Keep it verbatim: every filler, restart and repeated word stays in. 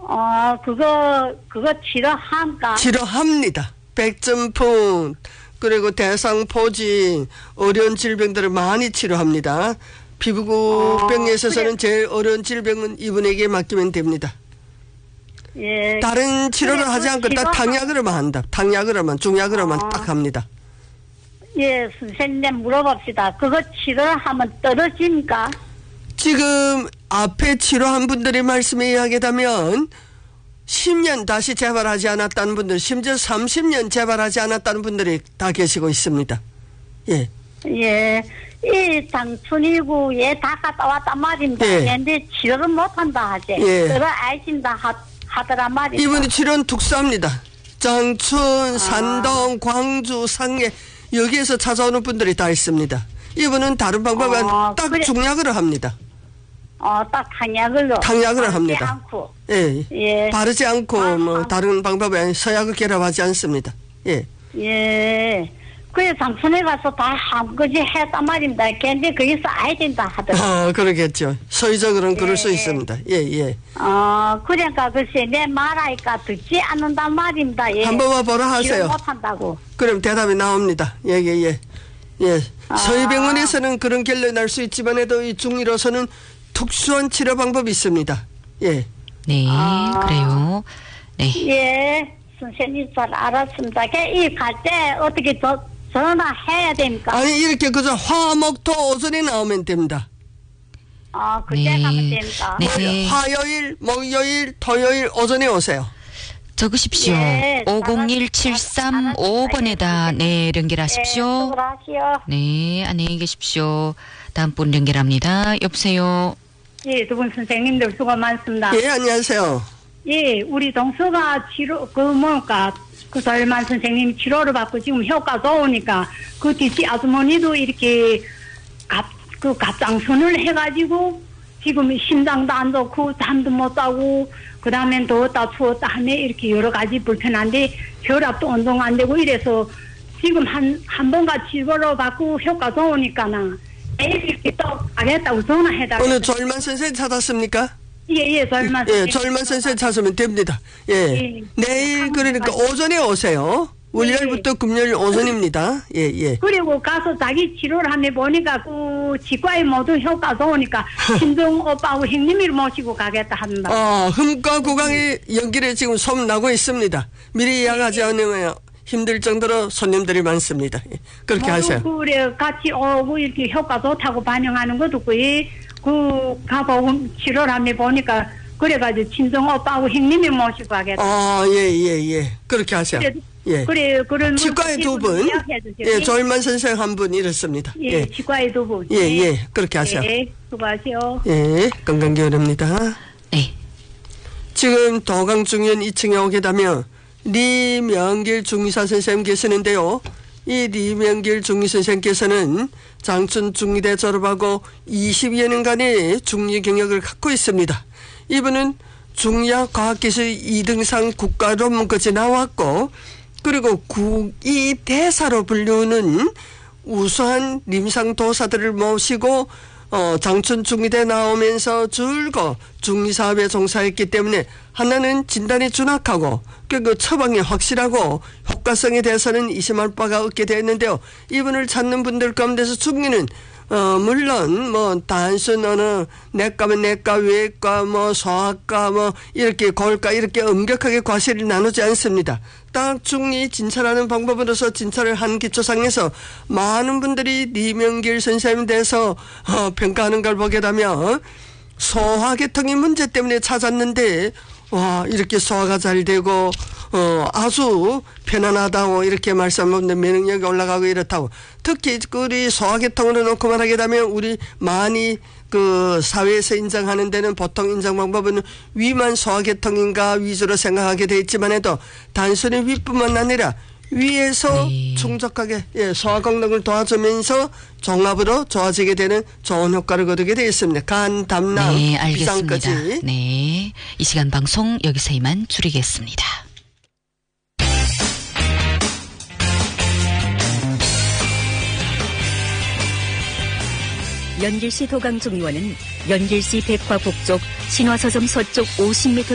어, 그거, 그거 치료한가? 치료합니다. 백점풍, 그리고 대상포진, 어려운 질병들을 많이 치료합니다. 피부병에 있어서는 어, 그래. 제일 어려운 질병은 이분에게 맡기면 됩니다. 예. 다른 치료를 그래, 하지 않고 그 딱 치료하- 당약으로만 한다. 당약으로만, 중약으로만 어. 딱 합니다. 예, 선생님 물어봅시다. 그거 치료를 하면 떨어집니까? 지금 앞에 치료한 분들의 말씀에 의하게다면 십 년 다시 재발하지 않았다는 분들, 심지어 삼십 년 재발하지 않았다는 분들이 다 계시고 있습니다. 예. 예. 이 장춘이고 얘 다 갔다 왔단 말입니다. 예. 근데 치료를 못한다 하지. 예. 떨어 알진다 하, 하더란 말이죠. 이분이 치료는 특수합니다. 장춘, 산동, 광주, 상해 여기에서 찾아오는 분들이 다 있습니다. 이분은 다른 방법은 어, 딱 그래. 중약으로 합니다. 어, 딱 당약을로. 당약을 바르지 합니다. 않고. 예. 예. 바르지 않고 아, 뭐 아. 다른 방법에 서약을 결합하지 않습니다. 예. 예. 그래 장춘에 가서 다 한거지 했단 말입니다. 근데 거기서 아야 된다 하더라고요. 아, 그러겠죠. 서의적으로는 그럴 예. 수 있습니다. 예, 예. 어, 그러니까 글쎄 내 말하니까 듣지 않는단 말입니다. 예. 한 번만 보라 하세요. 치료 못한다고. 그럼 대답이 나옵니다. 예, 예, 예. 예. 아. 서의병원에서는 그런 결론이 날 수 있지만 해도 이 중이로서는 특수한 치료 방법이 있습니다. 예. 네, 아. 그래요. 네. 예, 선생님 잘 알았습니다. 이 갈 때 어떻게 저, 전화해야 됩니까? 아니, 이렇게 그저 화목토 오전에 나오면 됩니다. 아, 그때 네. 가면 됩니까? 네. 화요일, 목요일, 토요일 오전에 오세요. 적으십시오. 예, 오공일 칠삼오 번에다 네, 연결하십시오. 예, 수고하시오. 네, 안녕히 계십시오. 다음 분 연결합니다. 여보세요. 예, 두 분 선생님들 수고 많습니다. 예, 안녕하세요. 예, 우리 동서가 치료, 그 뭘까, 그 설만 선생님 치료를 받고 지금 효과 좋으니까 그 뒤지 아주머니도 이렇게 갑, 그 갑장선을 해가지고 지금 심장도 안 좋고 잠도 못 자고 그 다음엔 더웠다 추웠다 하네 이렇게 여러 가지 불편한데 혈압도 운동 안 되고 이래서 지금 한, 한 번가 치료를 받고 효과 좋으니까나 내일 이렇게 또 가겠다고 전화해달라고. 오늘 졸만 선생 찾았습니까? 예, 예, 절만 예, 졸만 선생 찾으면 됩니다. 예. 예. 내일 그러니까 오전에 오세요. 월요일부터 금요일 오전입니다. 예, 예. 그리고 가서 자기 치료를 하면 보니까 그 치과에 모두 효과 좋으니까 친정 오빠하고 형님을 모시고 가겠다 한다. 어, 흠과 구강의 연기를 지금 소문나고 있습니다. 미리 예약하지 않으면 힘들 정도로 손님들이 많습니다. 예, 그렇게 하세요. 그래 같이 오고 이렇게 효과 좋다고 반영하는 것도 그게 그 가보고 치료를 하면 보니까 그래가지고 친정 오빠하고 형님을 모시고 가겠다. 아, 예, 예, 예. 그렇게 하세요. 그래, 예. 그래 그런 치과에 두 분, 예, 졸만 선생 한 분 이렇습니다. 예, 예, 치과에 두 분. 예, 예. 그렇게 하세요. 예, 수고하세요. 예, 건강기원입니다. 네. 지금 도강중년 이 층에 오게 되면 리명길 중의사 선생님 계시는데요. 이 리명길 중의 선생님께서는 장춘 중의대 졸업하고 이십여 년간의 중의 경력을 갖고 있습니다. 이분은 중의학 과학기술 이 등상 국가 논문까지 나왔고 그리고 국의 대사로 불리우는 우수한 림상도사들을 모시고 어, 장춘 중의대 나오면서 줄곧 중의사업에 종사했기 때문에 하나는 진단이 준확하고 그 처방이 확실하고 효과성에 대해서는 의심할 바가 없게 되었는데요. 이분을 찾는 분들 가운데서 중의는 어, 물론, 뭐, 단순 어느, 내과면 내과, 외과, 뭐, 소아과, 뭐, 이렇게 골과, 이렇게 엄격하게 과실을 나누지 않습니다. 딱 중의 진찰하는 방법으로서 진찰을 한 기초상에서 많은 분들이 리명길 선생님에 대해서, 어, 평가하는 걸 보게 되면, 소화계통의 문제 때문에 찾았는데, 와, 이렇게 소화가 잘 되고, 어, 아주 편안하다고 이렇게 말씀하는데 면역력이 올라가고 이렇다고. 특히 우리 소화계통으로 놓고 말하게 되면 우리 많이 그 사회에서 인정하는 데는 보통 인정 방법은 위만 소화계통인가 위주로 생각하게 돼 있지만 해도 단순히 위뿐만 아니라 위에서 네. 충족하게 예, 소화功能을 도와주면서 종합으로 좋아지게 되는 좋은 효과를 거두게 되어 있습니다. 간, 담낭, 네, 알겠습니다. 비상까지. 네. 이 시간 방송 여기서 이만 줄이겠습니다. 연길시 도강중의원은 연길시 백화북쪽 신화서점 서쪽 오십 미터